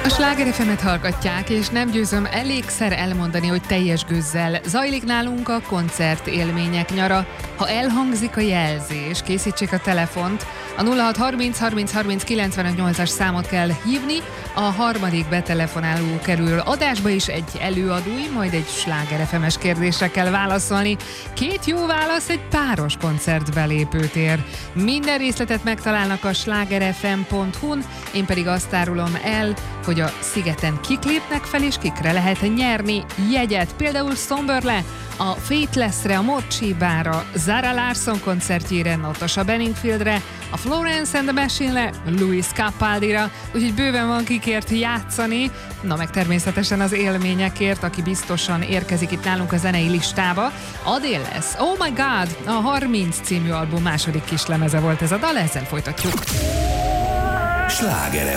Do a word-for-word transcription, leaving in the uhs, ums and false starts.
A Sláger ef emet hallgatják, és nem győzöm elégszer elmondani, hogy teljes gőzzel zajlik nálunk a koncert élmények nyara. Ha elhangzik a jelzés, készítsék a telefont. A nulla hat harminc harminc harminc kilencvenöt nyolcas számot kell hívni, a harmadik betelefonáló kerül adásba is egy előadói, majd egy Sláger ef emes kérdésre kell válaszolni. Két jó válasz, egy páros koncert belépőtér. Minden részletet megtalálnak a sláger ef em pont hu-n, én pedig azt árulom el, hogy a szigeten kik lépnek fel, és kikre lehet nyerni jegyet. Például Somberle, a Faithlessre, a Morcsibára, Zara Larsson koncertjére, Natasha Bedingfieldre, a Florence and the Machine-le, Louis Capaldira, úgyhogy bőven van kikért játszani, na meg természetesen az élményekért, aki biztosan érkezik itt nálunk a zenei listába. Adele lesz, Oh My God, a harminc című album második kislemeze volt ez a dal, ezzel folytatjuk. Sláger